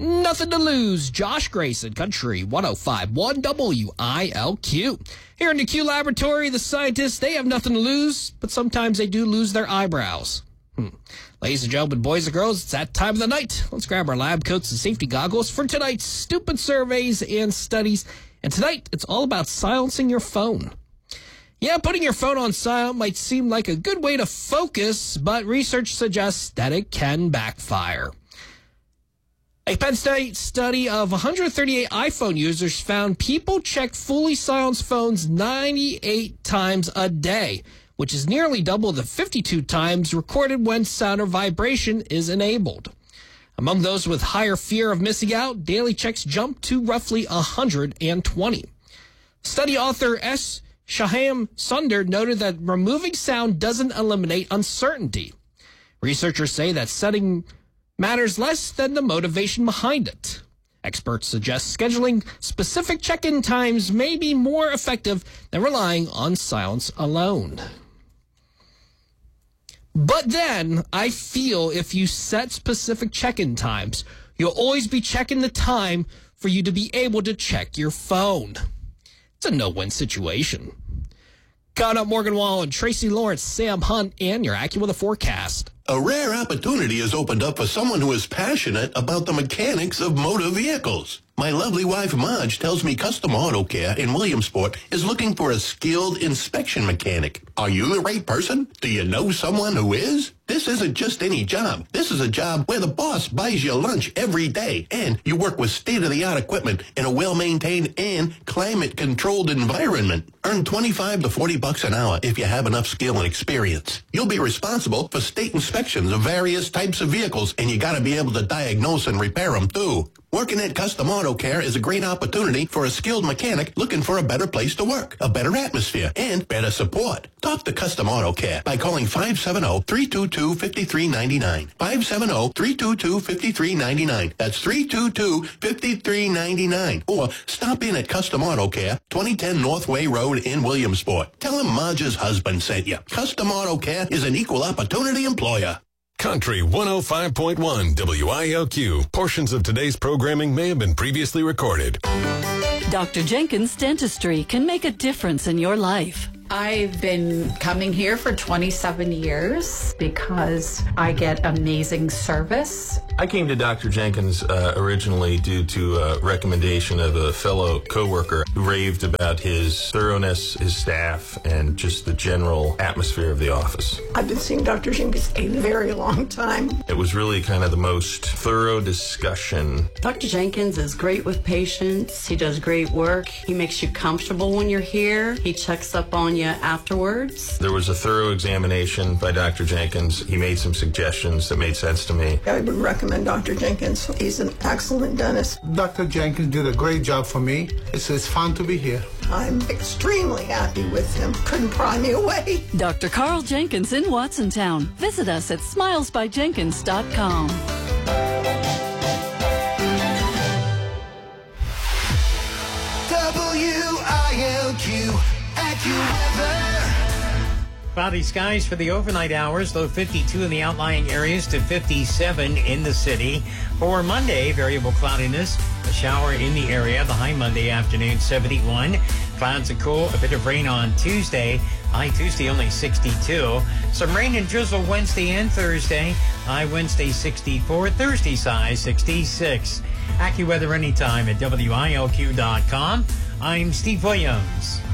Nothing to lose. Josh Grayson, Country 105.1 WILQ. Here in the Q Laboratory, the scientists, they have nothing to lose, but sometimes they do lose their eyebrows. Ladies and gentlemen, boys and girls, it's that time of the night. Let's grab our lab coats and safety goggles for tonight's stupid surveys and studies. And tonight, it's all about silencing your phone. Yeah, putting your phone on silent might seem like a good way to focus, but research suggests that it can backfire. A Penn State study of 138 iPhone users found people check fully silenced phones 98 times a day, which is nearly double the 52 times recorded when sound or vibration is enabled. Among those with higher fear of missing out, daily checks jumped to roughly 120. Study author S. Shaham Sunder noted that removing sound doesn't eliminate uncertainty. Researchers say that setting matters less than the motivation behind it. Experts suggest scheduling specific check-in times may be more effective than relying on silence alone. But then, I feel if you set specific check-in times, you'll always be checking the time for you to be able to check your phone. It's a no-win situation. Coming up, Morgan Wall and Tracy Lawrence, Sam Hunt, and your AccuWeather forecast. A rare opportunity has opened up for someone who is passionate about the mechanics of motor vehicles. My lovely wife, Marge, tells me Custom Auto Care in Williamsport is looking for a skilled inspection mechanic. Are you the right person? Do you know someone who is? This isn't just any job. This is a job where the boss buys you lunch every day, and you work with state-of-the-art equipment in a well-maintained and climate-controlled environment. Earn $25 to $40 an hour if you have enough skill and experience. You'll be responsible for state inspections of various types of vehicles, and you got to be able to diagnose and repair them, too. Working at Custom Auto Care is a great opportunity for a skilled mechanic looking for a better place to work, a better atmosphere, and better support. Talk to Custom Auto Care by calling 570-322-5399. 570-322-5399. That's 322-5399. Or stop in at Custom Auto Care, 2010 Northway Road in Williamsport. Tell them Marge's husband sent you. Custom Auto Care is an equal opportunity employer. Country 105.1 WILQ. Portions of today's programming may have been previously recorded. Dr. Jenkins Dentistry can make a difference in your life. I've been coming here for 27 years because I get amazing service. I came to Dr. Jenkins originally due to a recommendation of a fellow coworker who raved about his thoroughness, his staff, and just the general atmosphere of the office. I've been seeing Dr. Jenkins a very long time. It was really kind of the most thorough discussion. Dr. Jenkins is great with patients. He does great work. He makes you comfortable when you're here. He checks up on you afterwards. There was a thorough examination by Dr. Jenkins. He made some suggestions that made sense to me. I would recommend Dr. Jenkins. He's an excellent dentist. Dr. Jenkins did a great job for me. It's fun to be here. I'm extremely happy with him. Couldn't pry me away. Dr. Carl Jenkins in Watsontown. Visit us at smilesbyjenkins.com. WILQ AccuWeather. Cloudy skies for the overnight hours, low 52 in the outlying areas to 57 in the city. For Monday, variable cloudiness, a shower in the area. The high Monday afternoon, 71. Clouds and cool, a bit of rain on Tuesday. High Tuesday, only 62. Some rain and drizzle Wednesday and Thursday. High Wednesday, 64. Thursday's high, 66. AccuWeather anytime at WILQ.com. I'm Steve Williams.